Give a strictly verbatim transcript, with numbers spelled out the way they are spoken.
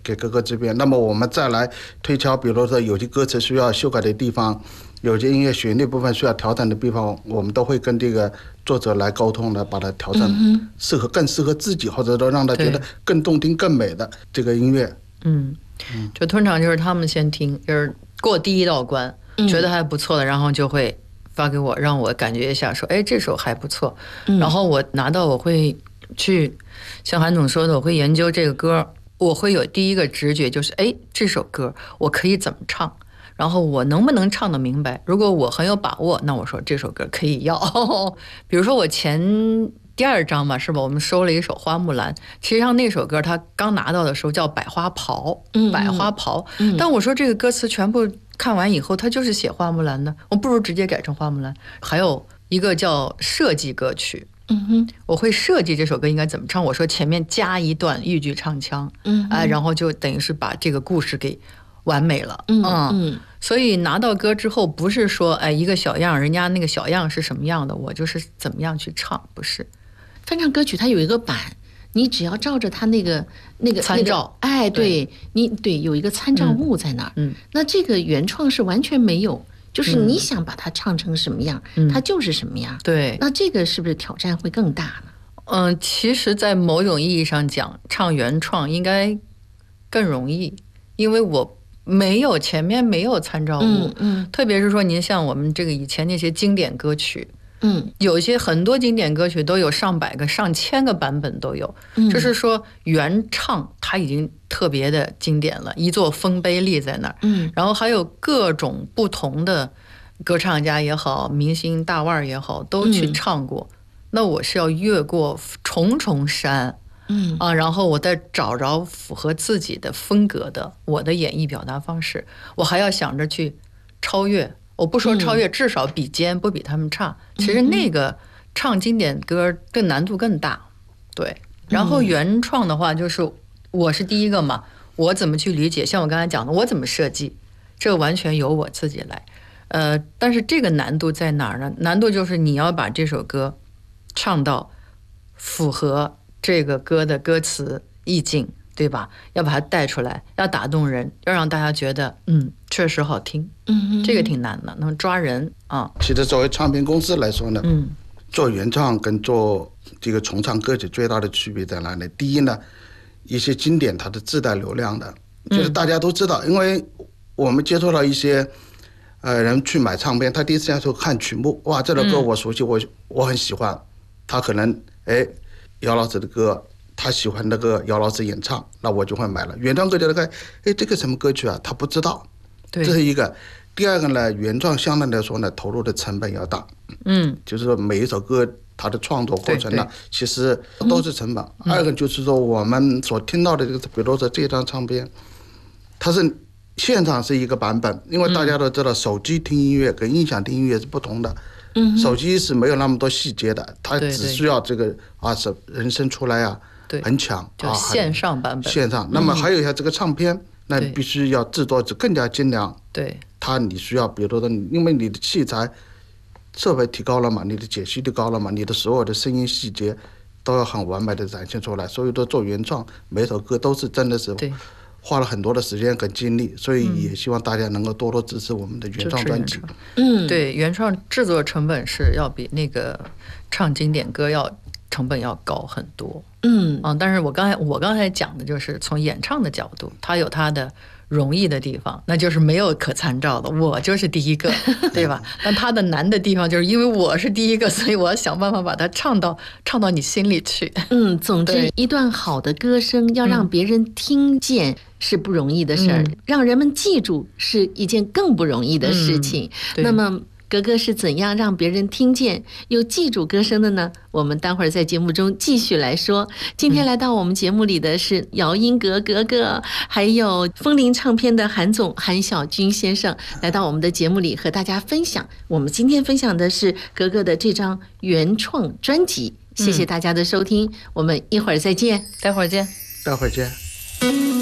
给各个这边，那么我们再来推敲，比如说有些歌词需要修改的地方，有些音乐旋律部分需要调整的地方，我们都会跟这个作者来沟通的，把它调整适合更适合自己，或者说让他觉得更动听更美的这个音乐。 嗯，就通常就是他们先听，就是过第一道关，觉得还不错的，然后就会发给我，让我感觉一下，说，哎，这首还不错。然后我拿到，我会去，像韩总说的，我会研究这个歌，我会有第一个直觉，就是，哎，这首歌我可以怎么唱，然后我能不能唱得明白？如果我很有把握，那我说这首歌可以要。比如说我前第二章吧，是吧？我们收了一首《花木兰》，其实上那首歌他刚拿到的时候叫《百花袍》，百花袍。但我说这个歌词全部看完以后，他就是写花木兰的，我不如直接改成花木兰。还有一个叫设计歌曲。嗯哼，我会设计这首歌应该怎么唱。我说前面加一段豫剧唱腔，嗯，哎，然后就等于是把这个故事给完美了。嗯嗯，所以拿到歌之后，不是说哎一个小样，人家那个小样是什么样的，我就是怎么样去唱，不是。 翻唱歌曲它有一个版，你只要照着它那个那个参照， 那个、哎，对你对有一个参照物在那儿。嗯，那这个原创是完全没有。就是你想把它唱成什么样，嗯、它就是什么样。 对， 那这个是不是挑战会更大呢？ 嗯，其实，在某种意义上讲，唱原创应该更容易，因为我没有前面没有参照物。嗯，嗯特别是说，您像我们这个以前那些经典歌曲。嗯，有一些很多经典歌曲都有上百个、上千个版本都有，嗯、就是说原唱它已经特别的经典了，一座丰碑立在那儿。嗯，然后还有各种不同的歌唱家也好，明星大腕也好，都去唱过。嗯、那我是要越过重重山，嗯啊，然后我再找着符合自己的风格的我的演绎表达方式，我还要想着去超越。我不说超越，至少比肩，不比他们差。其实那个唱经典歌更难度更大，对。然后原创的话，就是我是第一个嘛，我怎么去理解？像我刚才讲的，我怎么设计，这个完全由我自己来。呃，但是这个难度在哪儿呢？难度就是你要把这首歌唱到符合这个歌的歌词意境。对吧？要把它带出来，要打动人，要让大家觉得嗯确实好听。嗯，这个挺难的，能抓人啊。 其实作为唱片公司来说呢，嗯，做原创跟做这个重唱歌曲最大的区别在哪里？第一呢，一些经典它是自带流量的，就是大家都知道，嗯、因为我们接触到一些呃人去买唱片，他第一次要说看曲目，哇，这首歌我熟悉，嗯、我我很喜欢，他可能哎姚老师的歌。他喜欢那个姚老师演唱，那我就会买了。原创歌曲来看，哎，这个什么歌曲啊？他不知道，这是一个。第二个呢，原创相对来说呢，投入的成本要大。嗯，就是说每一首歌它的创作过程呢，其实都是成本。嗯、二个就是说我们所听到的这个，比如说这张唱片，它是现场是一个版本，因为大家都知道，手机听音乐跟音响听音乐是不同的。嗯，手机是没有那么多细节的，它只需要这个啊，是人声出来啊。 对， 很强， 就线上版本。 线上，那么还有一下这个唱片，嗯、那必须要制作更加精良。 对， 它你需要，比如说，因为你的器材设备提高了嘛，你的解析度高了嘛，你的所有的声音细节都要很完美的展现出来。所以说做原创，每首歌都是真的是花了很多的时间跟精力，所以也希望大家能够多多支持我们的原创专辑。 嗯，对，原创制作成本是要比那个唱经典歌要成本要高很多。嗯啊，但是我刚才我刚才讲的就是从演唱的角度，它有它的容易的地方，那就是没有可参照的，我就是第一个，对吧？但它的难的地方就是因为我是第一个，所以我要想办法把它唱到唱到你心里去。 嗯，总之一段好的歌声要让别人听见是不容易的事儿，嗯、让人们记住是一件更不容易的事情。嗯、那么格格是怎样让别人听见又记住歌声的呢？我们待会儿在节目中继续来说。今天来到我们节目里的是姚英格格格，还有风铃唱片的韩总韩小军先生来到我们的节目里和大家分享。我们今天分享的是格格的这张原创专辑。谢谢大家的收听，我们一会儿再见。 待会儿见。 待会儿见。